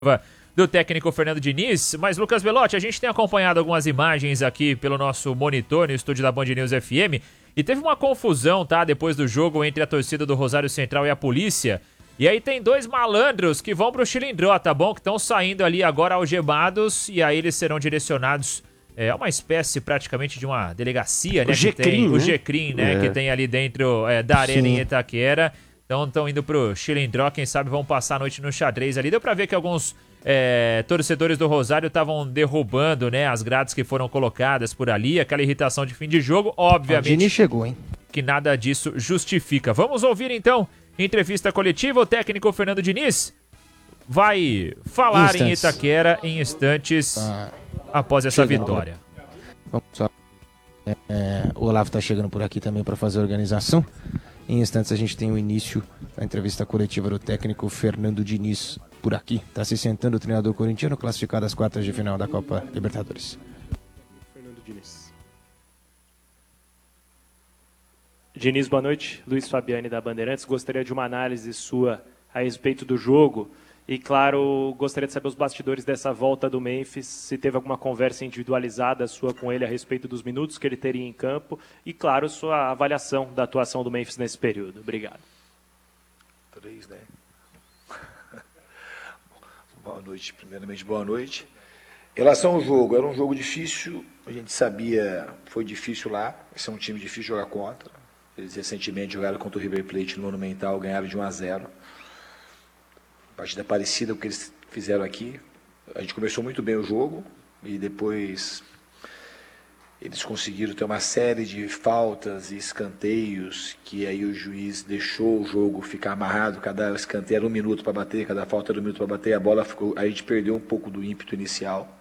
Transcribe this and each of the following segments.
do técnico Fernando Diniz. Mas, Lucas Belotti, a gente tem acompanhado algumas imagens aqui pelo nosso monitor no estúdio da Band News FM e teve uma confusão, tá, depois do jogo entre a torcida do Rosário Central e a polícia. E aí tem dois malandros que vão pro Chilindró, tá bom? Que estão saindo ali agora algemados e aí eles serão direcionados a uma espécie praticamente de uma delegacia, né? O GCRIM, né? Que tem ali dentro da arena em Itaquera. Então estão indo pro Chilindró, quem sabe vão passar a noite no xadrez ali. Deu pra ver que alguns torcedores do Rosário estavam derrubando, né, as grades que foram colocadas por ali, aquela irritação de fim de jogo, obviamente. O Dini chegou, hein? Que nada disso justifica. Vamos ouvir então, entrevista coletiva, o técnico Fernando Diniz vai falar em Itaquera em instantes após essa vitória. Vamos só. O Olavo tá chegando por aqui também para fazer a organização. Em instantes a gente tem o início da entrevista coletiva do técnico Fernando Diniz por aqui. Está se sentando o treinador corintiano, classificado às quartas de final da Copa Libertadores. Fernando Diniz. Diniz, boa noite. Luiz Fabiani da Bandeirantes. Gostaria de uma análise sua a respeito do jogo. E, claro, gostaria de saber os bastidores dessa volta do Memphis, se teve alguma conversa individualizada sua com ele a respeito dos minutos que ele teria em campo e, claro, sua avaliação da atuação do Memphis nesse período. Obrigado. 3, né? Boa noite, primeiramente, boa noite. Em relação ao jogo, era um jogo difícil, a gente sabia, foi difícil lá, esse é um time difícil de jogar contra. Eles recentemente jogaram contra o River Plate no Monumental, ganharam de 1-0. Partida parecida com o que eles fizeram aqui. A gente começou muito bem o jogo e depois eles conseguiram ter uma série de faltas e escanteios que aí o juiz deixou o jogo ficar amarrado. Cada escanteio era 1 minuto para bater, cada falta era 1 minuto para bater. A bola ficou, a gente perdeu um pouco do ímpeto inicial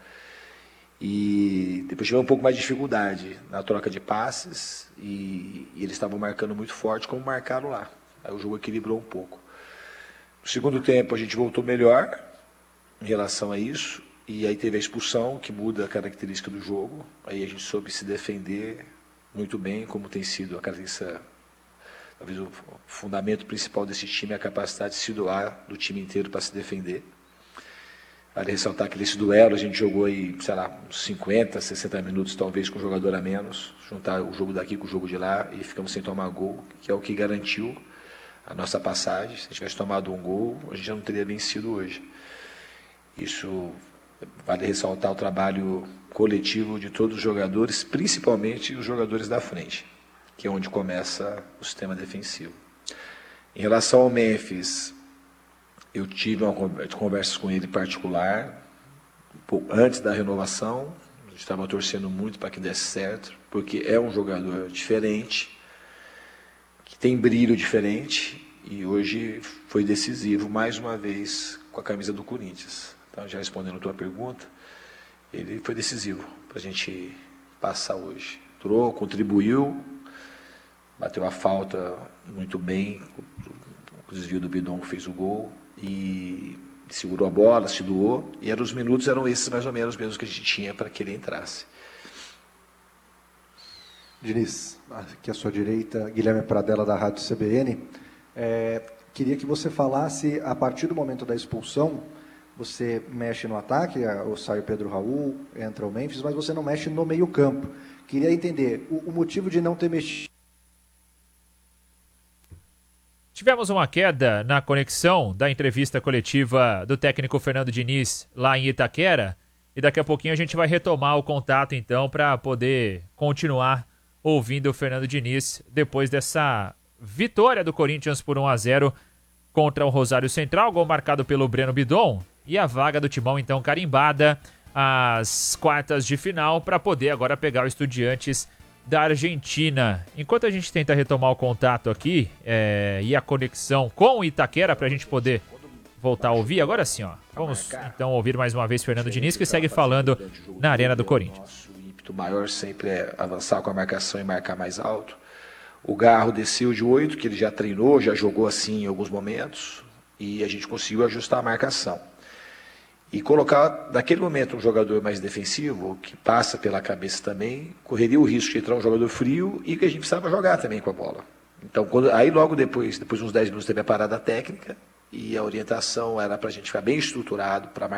e depois tivemos um pouco mais de dificuldade na troca de passes e eles estavam marcando muito forte como marcaram lá. Aí o jogo equilibrou um pouco. No segundo tempo a gente voltou melhor em relação a isso, e aí teve a expulsão, que muda a característica do jogo, aí a gente soube se defender muito bem, como tem sido a característica, talvez o fundamento principal desse time é a capacidade de se doar do time inteiro para se defender. Vale ressaltar que nesse duelo a gente jogou aí, sei lá, uns 50, 60 minutos talvez com um jogador a menos, juntar o jogo daqui com o jogo de lá, e ficamos sem tomar gol, que é o que garantiu a nossa passagem. Se a gente tivesse tomado um gol, a gente já não teria vencido hoje. Isso vale ressaltar o trabalho coletivo de todos os jogadores, principalmente os jogadores da frente, que é onde começa o sistema defensivo. Em relação ao Memphis, eu tive uma conversa com ele particular, antes da renovação. A gente estava torcendo muito para que desse certo, porque é um jogador diferente, que tem brilho diferente, e hoje foi decisivo, mais uma vez, com a camisa do Corinthians. Então, já respondendo a tua pergunta, ele foi decisivo para a gente passar hoje. Entrou, contribuiu, bateu a falta muito bem, o desvio do Bidon fez o gol, e segurou a bola, se doou, e os minutos eram esses mais ou menos mesmos que a gente tinha para que ele entrasse. Diniz, aqui à sua direita, Guilherme Pradella, da Rádio CBN. Queria que você falasse, a partir do momento da expulsão, você mexe no ataque, sai o Pedro Raul, entra o Memphis, mas você não mexe no meio-campo. Queria entender o motivo de não ter mexido. Tivemos uma queda na conexão da entrevista coletiva do técnico Fernando Diniz lá em Itaquera, e daqui a pouquinho a gente vai retomar o contato então para poder continuar ouvindo o Fernando Diniz depois dessa vitória do Corinthians por 1-0 contra o Rosário Central, gol marcado pelo Breno Bidon, e a vaga do Timão então carimbada às quartas de final para poder agora pegar o Estudiantes da Argentina. Enquanto a gente tenta retomar o contato aqui e a conexão com o Itaquera para a gente poder voltar a ouvir, agora sim, ó. Vamos então ouvir mais uma vez Fernando Diniz, que segue falando na Arena do Corinthians. O ímpeto maior sempre é avançar com a marcação e marcar mais alto. O Garro desceu de 8, que ele já treinou, já jogou assim em alguns momentos, e a gente conseguiu ajustar a marcação. E colocar, naquele momento, um jogador mais defensivo, que passa pela cabeça também, correria o risco de entrar um jogador frio e que a gente precisava jogar também com a bola. Então, aí logo depois de uns 10 minutos, teve a parada técnica, e a orientação era para a gente ficar bem estruturado, para